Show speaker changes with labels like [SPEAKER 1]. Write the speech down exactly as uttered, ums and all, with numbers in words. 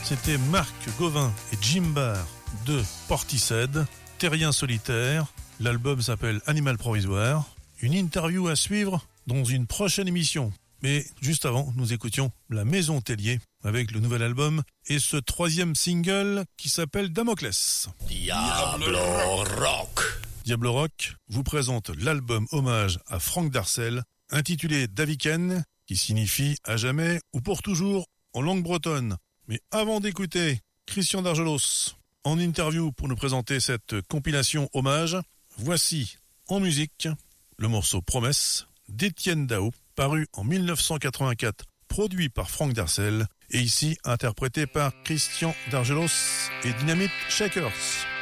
[SPEAKER 1] C'était Marc Gauvin et Jim Barr de Portishead, Terrien solitaire. L'album s'appelle Animal provisoire. Une interview à suivre dans une prochaine émission. Mais juste avant, nous écoutions La Maison Tellier avec le nouvel album et ce troisième single qui s'appelle Damoclès.
[SPEAKER 2] Diablo Rock.
[SPEAKER 1] Diablo Rock vous présente l'album hommage à Franck Darcel intitulé Daviken, qui signifie à jamais ou pour toujours en langue bretonne. Mais avant d'écouter Christian Dargelos en interview pour nous présenter cette compilation hommage, voici en musique le morceau Promesse d'Étienne Dao, paru en dix-neuf cent quatre-vingt-quatre, produit par Franck Darcel et ici interprété par Christian Dargelos et Dynamite Shakers.